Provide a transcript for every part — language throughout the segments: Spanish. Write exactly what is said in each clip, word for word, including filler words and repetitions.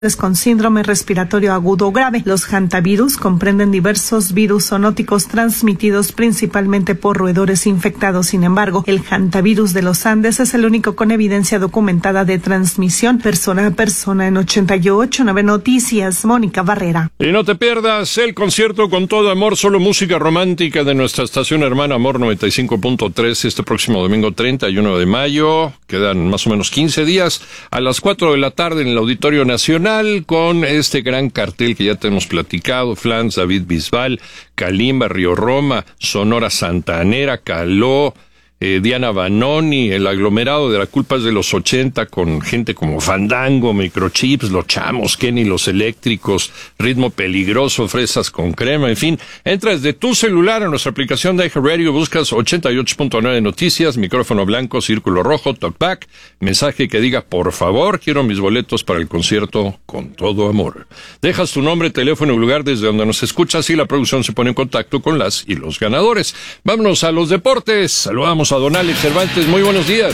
con síndrome respiratorio agudo o grave. Los hantavirus comprenden diversos virus zoonóticos transmitidos principalmente por roedores infectados. Sin embargo, el hantavirus de los Andes es el único con evidencia documentada de transmisión persona a persona. En ochenta y ocho punto nueve Noticias, Mónica Barrera. Y no te pierdas el concierto Con Todo Amor, solo música romántica de nuestra estación hermana Amor noventa y cinco punto tres este próximo domingo treinta y uno de mayo. Quedan más o menos quince días a las cuatro de la tarde en el Auditorio Nacional, con este gran cartel que ya te hemos platicado: Flans, David Bisbal, Kalimba, Río Roma, Sonora Santanera, Caló, eh, Diana Banoni, el aglomerado de La Culpa es de los ochenta, con gente como Fandango, Microchips, Los Chamos, Kenny, Los Eléctricos, Ritmo Peligroso, Fresas con Crema, en fin. Entra desde tu celular a nuestra aplicación de iHeartRadio, buscas ochenta y ocho punto nueve Noticias, micrófono blanco, círculo rojo, talkback, mensaje que diga: por favor, quiero mis boletos para el concierto Con Todo Amor. Dejas tu nombre, teléfono y lugar desde donde nos escuchas y la producción se pone en contacto con las y los ganadores. Vámonos a los deportes. Saludamos a don Alex Cervantes. Muy buenos días.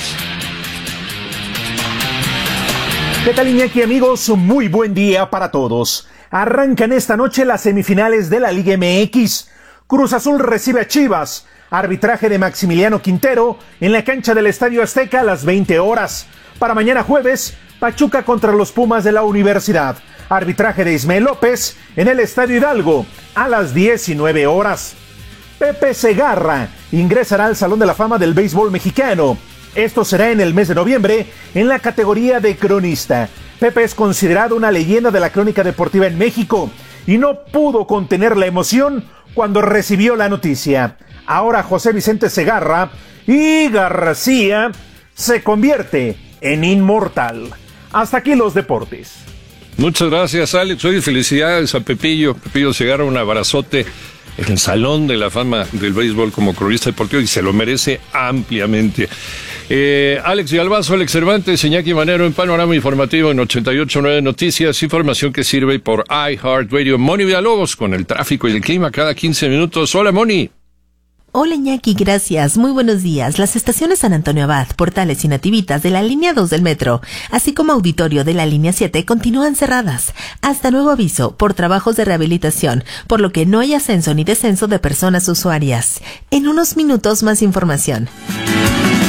¿Qué tal, Iñaki, amigos? Muy buen día para todos. Arrancan esta noche las semifinales de la Liga M X. Cruz Azul recibe a Chivas. Arbitraje de Maximiliano Quintero en la cancha del Estadio Azteca a las veinte horas. Para mañana jueves, Pachuca contra los Pumas de la Universidad. Arbitraje de Ismael López en el Estadio Hidalgo a las diecinueve horas. Pepe Segarra ingresará al Salón de la Fama del Béisbol Mexicano. Esto será en el mes de noviembre en la categoría de cronista. Pepe es considerado una leyenda de la crónica deportiva en México y no pudo contener la emoción cuando recibió la noticia. Ahora José Vicente Segarra y García se convierte en inmortal. Hasta aquí los deportes. Muchas gracias, Alex. Hoy felicidades a Pepillo. Pepillo Segarra, un abrazote en el Salón de la Fama del Béisbol como cronista deportivo, y se lo merece ampliamente. Eh, Alex Galvazo, Alex Cervantes, Iñaki Manero en Panorama Informativo en ochenta y ocho punto nueve Noticias, información que sirve por iHeartRadio. Moni Villalobos con el tráfico y el clima cada quince minutos. Hola, Moni. Hola, Iñaki, gracias. Muy buenos días. Las estaciones San Antonio Abad, Portales y Nativitas de la línea dos del metro, así como Auditorio de la línea siete, continúan cerradas hasta nuevo aviso por trabajos de rehabilitación, por lo que no hay ascenso ni descenso de personas usuarias. En unos minutos más información.